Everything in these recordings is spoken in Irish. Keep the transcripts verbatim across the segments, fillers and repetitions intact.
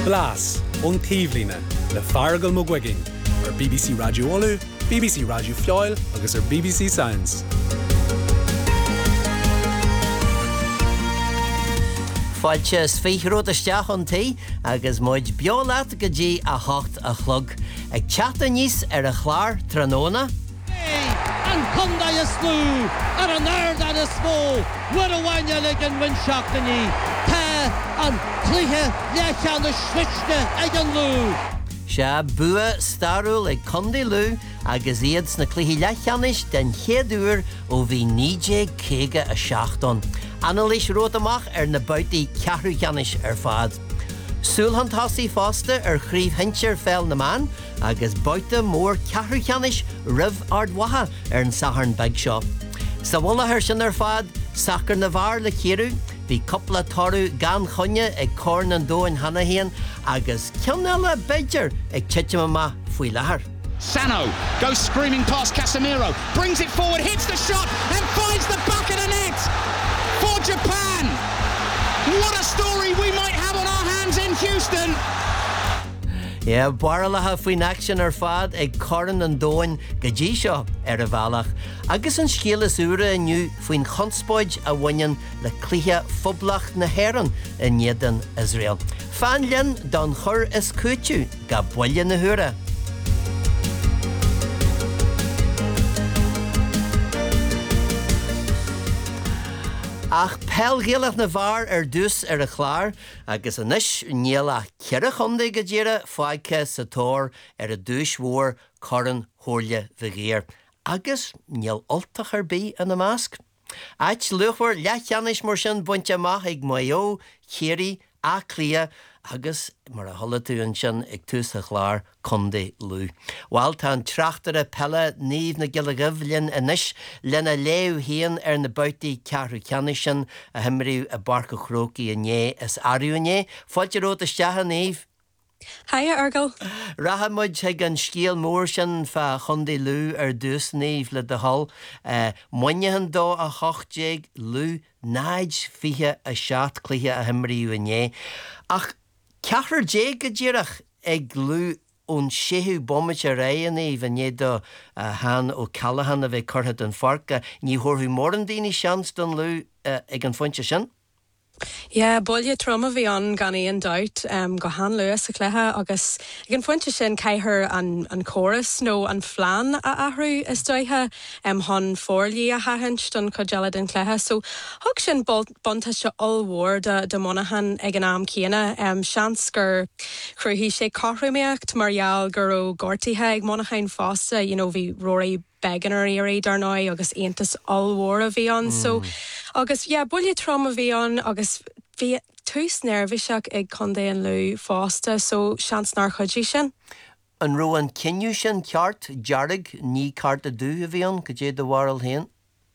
Blas, ón Tíomhlíne, le Fargal mo Gwigging, ar B B C Radio Olu, B B C Radio Fioil agus ar B B C Sounds. Fáilte sfíhrút isteach an tí agus muid beolaat go dtí a hocht a chlog. Ag teata níos ar a chláir tróna. An conda is slú ar an aird an is smó Wad a bhaine le an win seachtaní Tá an cluiche leichan na svisne ag an lú Se bua starúil ag condé lú agus iad sna cluiche lechanis den chéadúr ó bhí nídé céige a seachtain. Annalís rót amach ar na bouti ceathrú cheanis ar fad. Súlhan tasí fásta ar chríomh hinsear fel na man agus boite mór ceathrú cheanis rih ardmhatha ar an saharn beag seo. Sa bhla thir sin ar fad, sacr na bhar le chéadú, bhí coppla tarú gan chunne ag corn an dó in hanahéan agus ceanna beidir ag tiite ma faoi lethar. Sano goes screaming past Casemiro, brings it forward, hits the shot and finds the back of the net for Japan. What a story we might have on our hands in Houston. Yeah, baralaha faoin action ar fad ag corn an dóin go dtí seo ar a bhealach. Agus an scélas úra aniu faoin chonspóid a bhainean le cluiche phoblach na héireann in Éadan Israel. Fan linn don chur is cúitiú ga buile na huaire. Ach pelgéalach na bhar ar dús ar a chláir agus anis níl a ceire chundaí go ddíire fáice sa tóir ar a dúis mhór corann chomhairle bhigéir. Agus níl oltach ar bí in na másc. Ait luchhar lechanis mar sin buinte amach ag maio, chéirí a clia agus mar a thola tú an sin ag tús a chláir condaí lú. Bhail tá an treachtar a pelle níomh na gilagah linn inis lena léú híon ar na bouti ceathrú cheanis sin a himriú a barca chrócaí a né is ariú né. Fáilte róta isteach níomh. Hiya, Argal. Ratha muid ag an scéal mór sin fa chundaí lú ar dús níomh le de hall. Uh, Muinehan dó a chochtéig lú náid fiche a seat cluiche a himriú a né. Ach ceathair déag go ddíireach ag lú ón séú bommit a réanaí bha né do han ó Callahan a bheith curtha an farca. Ní thuirthú mór an daoine seans don lú uh, ag an fointe sin? Yeah, bolle trauma bhí an gan íon doubt um, go han luas a cléthe agus ag an fointe sin caithir an, an chorus nó an phlean a ahrú is dóithe um, hon fórlí a hahaint don codeala den cléthe. So thug sin bonta se allmhór de, de Monaghan ag an am céine um, seans gur chruthí sé chothruimeacht margheall gur ó gortaithe ag Monaghan fásta, you know, bhí Rory beganar éirí darnáid agus aontas allmhór a bhí an. Mm. So agus, yeah, bolle trauma bhí an agus bhí tús nervhiseach ag condé an lú fásta, so seans nar chudí sin. An roan cinniú sin ceart dearg ní cart a dú a bhí an go dé do bhharil héan?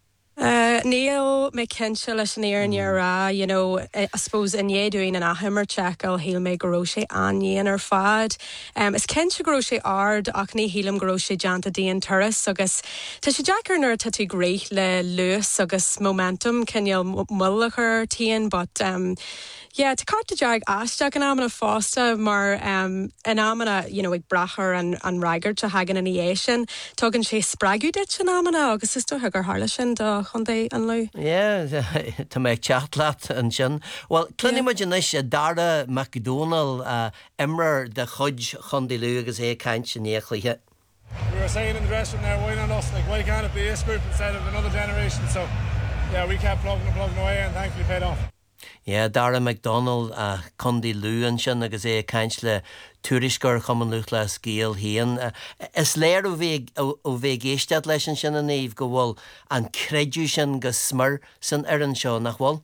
Uh, Níl me cinse leis an éar rá, you know, I, I suppose in éadúin an ahimmer checkal híl me goró sé aníon ar fad. Um, is cinse goró sé ard ach ní hílam goró sé janta díon turas agus tá sé jackar nuair tá tú gréith le luas agus momentum cinneal mullachar tíon, but um, yeah, tá carta deag aisteach an amna fásta mar um, an amna, you know, ag brachar an, an raigart a hagan an é sin, tugann sé spragu dit an amna agus is tó hagar harla sin do chundaí an lú. Yeah, tá méid teatlaat an sin. Well, clunne muid an is Dara McDonald uh, imrar de chud chundaí lú agus é caint sin échlíthe. We were saying in the dressing room there, why not us? Like, why can't it be this group instead of another generation? So, yeah, we kept plugging and plugging away and thankfully paid off. Yeah, Dara McDonald uh, chundaí lú an sin agus é caint le túrisgur chuman lucht le scéal hían. Uh, is léir ó bheith géistead leis an sin a naomh go bhfuil an creidú sin go smar san ar an seo nach bhfuil?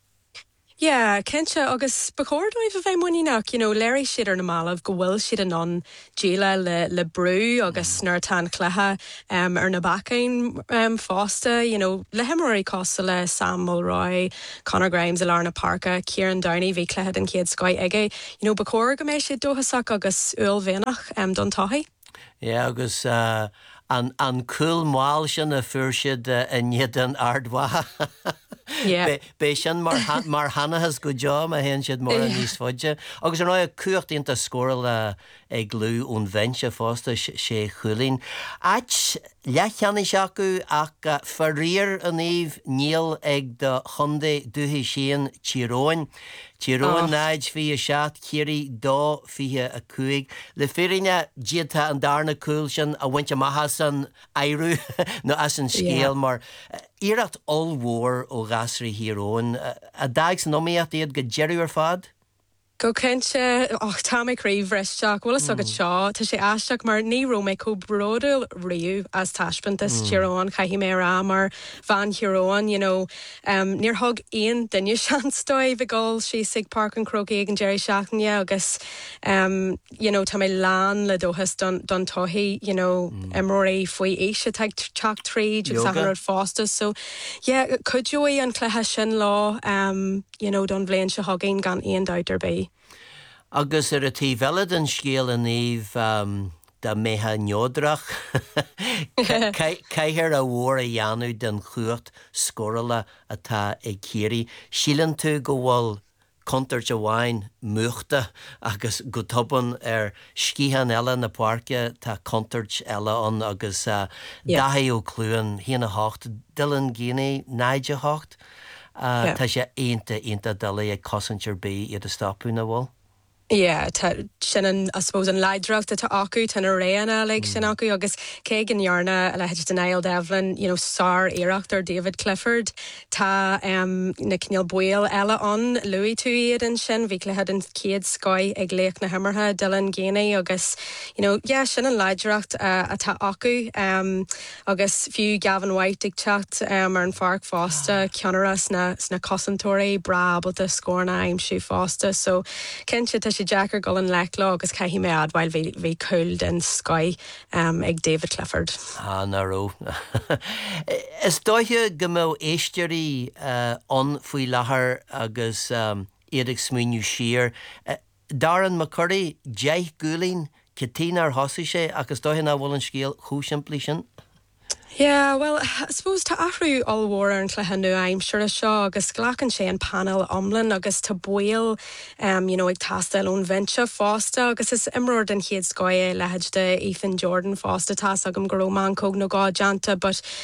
Yeah, Kencha agus bacordóibh a bheith muíach, you know, léirí siad ar na málamh go bhfuil siad an non díla le, le brú agus nuair tá cletha um, ar na bacain um, fásta, you know, le himmorí costa le Sam Mulroy, Conor Grimes, Alarna Parka, Kieran Downey, bhí cletha an céad scoid aige, you know, bacor go méid siad dóthasach agus uil bhénach um, don taithí. Yeah, agus uh, an an cool máil sin a fuirsiad in iad an ardha. Yeah. Bé sin mar mar hanahas go job a hen siad mar an níos foide. Agus ar ná a cuacht ínta scóil ag glú ón bhaintse fásta sé chulín. Ait lechaní seacu ach farír an íomh níl ag de chundé duhí sían tíróin. Tíróin náid fi a seat chéirí dó fithe a cuaig. Le férinne dieta an darna cúil sin a bhainte maithe san éirú nó as an scéal mar iirecht allmhór ó gasraí híróin. A daig san nóíocht iad go deireú ar fad? Go cinse ach tá mé críomh reisteach bhfuil agad seo tá sé eisteach mar ní romé có brodal riú as taiispantas tíróin chaihí mé ra mar van hiróin, you know, um, níor thug aon duine seanstoi bhíáil sí sig Park an Crocaí an Jerry Seachtaine agus um, you know, tá mé lán le dóchas don, don tohí, you know, mm. imróí faoi éise teag teach tríd agus aharad fástas, so yeah, could you an cléthe sin lá um, you know, don bléon se hagainn gan aon dáidir bé. Agus ar a tí velad an scéal an íomh um, da méthe neodrach. Caithir a bhór a dheanú den chuacht scóraile atá ag céirí. Sílan tú go bhfuil contairt a bhhain muachta agus go toban ar scíhan eile na parke tá contairt eile an agus uh, yeah. Dathí ó clúan híana hocht Dylan Guinea naide hocht. Uh, yeah. Tá sé aonta aonta dala ag cosantir bí iad a stopú na bhil. Yeah, sin an, I suppose, an leidracht that acu tan a réana like sin acu agus cé an jarna le het den Niall Devlin, you know, sar éireachtar David Clifford tá um, na cneal buil eile an Louis tú iad an sin bhí le had an céad scoy ag léach na himmartha Dylan Guinea agus, you know, yeah, sin an leidracht uh, a tá acu um, agus fiú Gavin White ag chat um, ar an Farc Fásta ceanara sna, sna cosantóirí brabalta scórna aimsú Fásta, so cinse tá sé Jackar Gullen Leclaw agus caihí mé ad while bhí bhí cool den Sky um, ag David Clifford. Ah, na ró. Is dóithe go mó éisteirí uh, an faoi láthair agus um, iad ag smúniú siar. Uh, Darren McCurry, Jai Gúlín, Catín ar hosaí sé agus dóithe na bhfuil an scéal chúisiimplí sin? Yeah, well, I suppose ta ahrú allmhór an chlutha nu aim sure seo agus ghlachan sé an panel omlan agus ta buil um, you know, ag tastal ón venture fásta agus is imród an chiad scoie lehead de Ethan Jordan fásta tas agam gorómán cóg nó gá janta, but